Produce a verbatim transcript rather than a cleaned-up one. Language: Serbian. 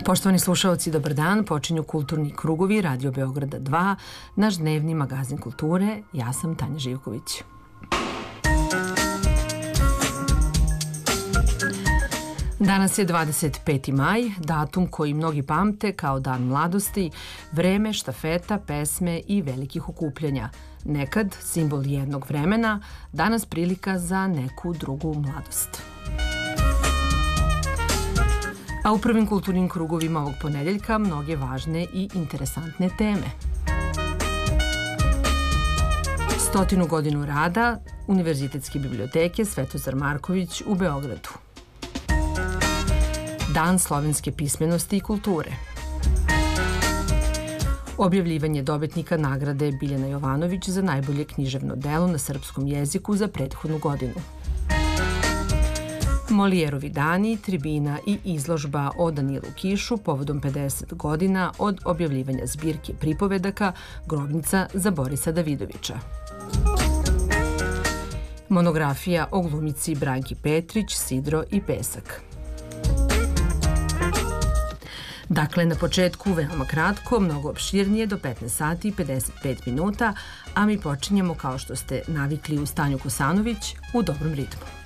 Poštovani slušaoci, dobar dan. Počinju Kulturni krugovi Radio Beograda dva, naš dnevni magazin kulture. Ja sam Tanja Živković. Danas je dvadeset peti maj, datum koji mnogi pamte kao dan mladosti, vreme štafeta, pesme i velikih okupljanja. Nekad simbol jednog vremena, danas prilika za neku drugu mladost. A u prvim kulturnim krugovima ovog ponedeljka mnoge važne i interesantne teme. Stotinu godinu rada Univerzitetske biblioteke Svetozar Marković u Beogradu. Dan slovenske pismenosti i kulture. Objavljivanje dobitnika nagrade Biljana Jovanović za najbolje književno delo na srpskom jeziku za prethodnu godinu. Molijerovi dani, tribina i izložba o Danilu Kišu povodom pedeset godina od objavljivanja zbirke pripovedaka Grobnica za Borisa Davidovića. Monografija o glumici Branki Petrić, Sidro i pesak. Dakle, na početku veoma kratko, mnogo opširnije do petnaest sati i pedeset pet minuta, a mi počinjemo kao što ste navikli u Stanju Kosanović u dobrom ritmu.